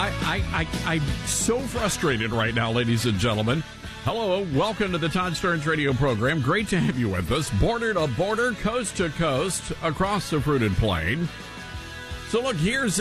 I'm so frustrated right now, ladies and gentlemen. Hello, welcome to the Todd Stearns radio program. Great to have you with us. Border to border, coast to coast, across the fruited plain. So look,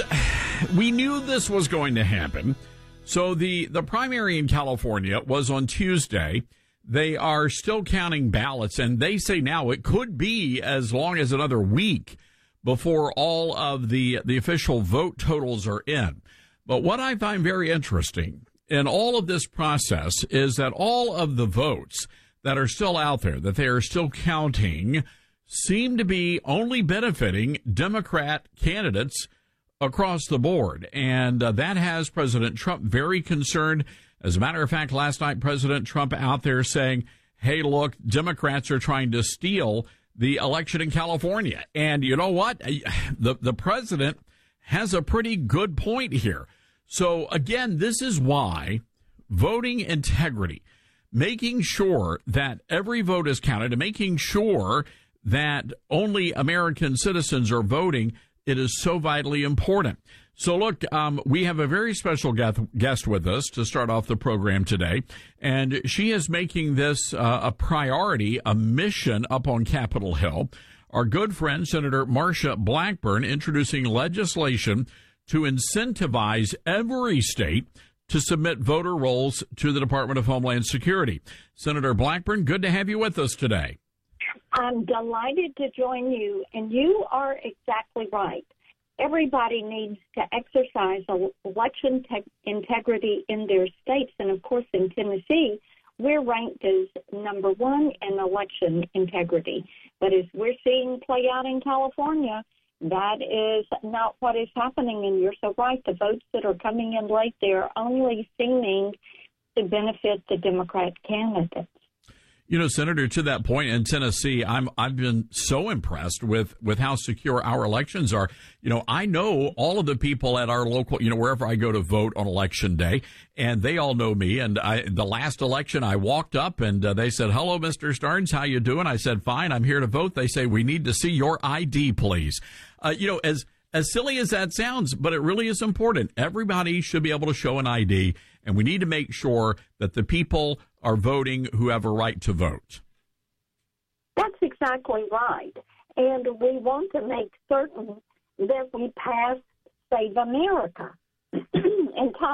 we knew this was going to happen. So the primary in California was on Tuesday. They are still counting ballots, and they say now it could be as long as another week before all of the official vote totals are in. But what I find very interesting in all of this process is that all of the votes that are still out there, that they are still counting, seem to be only benefiting Democrat candidates across the board. And that has President Trump very concerned. As a matter of fact, last night, President Trump out there saying, hey, look, Democrats are trying to steal the election in California. And you know what? The president has a pretty good point here. So, again, this is why voting integrity, making sure that every vote is counted and making sure that only American citizens are voting, it is so vitally important. So, look, we have a very special guest with us to start off the program today, and she is making this a priority, a mission up on Capitol Hill. Our good friend, Senator Marsha Blackburn, introducing legislation to incentivize every state to submit voter rolls to the Department of Homeland Security. Senator Blackburn, good to have you with us today. I'm delighted to join you, and you are exactly right. Everybody needs to exercise election integrity in their states, and of course in Tennessee, we're ranked as number one in election integrity. But as we're seeing play out in California, that is not what is happening, and you're so right. The votes that are coming in late, they're only seeming to benefit the Democrat candidates. You know, Senator, to that point in Tennessee, I've been so impressed with how secure our elections are. You know, I know all of the people at our local, wherever I go to vote on election day, and they all know me. And the last election, I walked up and they said, "Hello, Mr. Stearns, how you doing?" I said, "Fine, I'm here to vote." They say, "We need to see your ID, please." As silly as that sounds, but it really is important. Everybody should be able to show an ID, and we need to make sure that the people are voting who have a right to vote. That's exactly right. And we want to make certain that we pass Save America. And